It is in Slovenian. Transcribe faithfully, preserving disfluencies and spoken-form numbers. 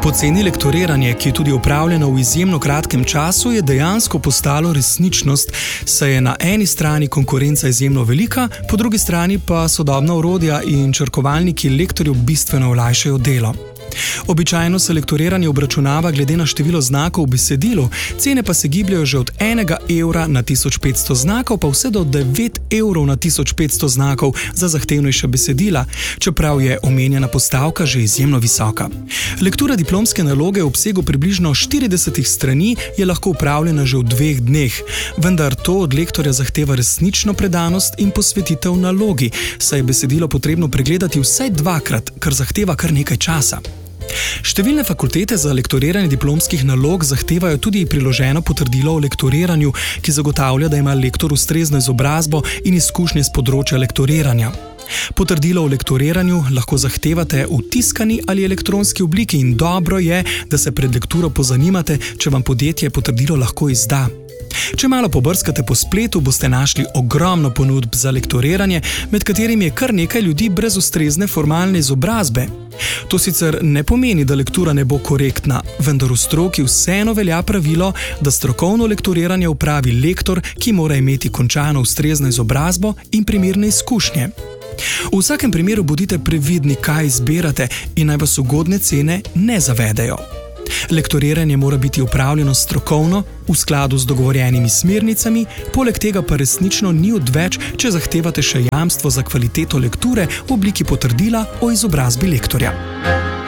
Poceni lektoriranje, ki je tudi opravljeno v izjemno kratkem času, je dejansko postalo resničnost, saj je na eni strani konkurenca izjemno velika, po drugi strani pa sodobna orodja in črkovalniki lektorju bistveno olajšajo delo. Običajno se lektoriranje obračunava glede na število znakov v besedilu, cene pa se gibljajo že od enega evra na tisoč petsto znakov, pa vse do devet evrov na tisoč petsto znakov za zahtevnejša besedila, čeprav je omenjena postavka že izjemno visoka. Lektura diplomske naloge v obsegu približno štiridesetih strani je lahko upravljena že v dveh dneh, vendar to od lektorja zahteva resnično predanost in posvetitev nalogi, saj je besedilo potrebno pregledati vsaj dvakrat, kar zahteva kar nekaj časa. Številne fakultete za lektoriranje diplomskih nalog zahtevajo tudi priloženo potrdilo o lektoriranju, ki zagotavlja, da ima lektor ustrezno izobrazbo in izkušnje s področja lektoriranja. Potrdilo o lektoriranju lahko zahtevate v tiskani ali elektronski obliki in dobro je, da se pred lekturo pozanimate, če vam podjetje potrdilo lahko izda. Če malo pobrskate po spletu, boste našli ogromno ponudb za lektoriranje, med katerimi je kar nekaj ljudi brez ustrezne formalne izobrazbe. To sicer ne pomeni, da lektura ne bo korektna, vendar v stroki vseeno velja pravilo, da strokovno lektoriranje opravi lektor, ki mora imeti končano ustrezno izobrazbo in primerne izkušnje. V vsakem primeru bodite previdni, kaj izbirate, in naj vas ugodne cene ne zavedejo. Lektoriranje mora biti opravljeno strokovno, v skladu z dogovorjenimi smernicami, poleg tega pa resnično ni odveč, če zahtevate še jamstvo za kvaliteto lekture v obliki potrdila o izobrazbi lektorja.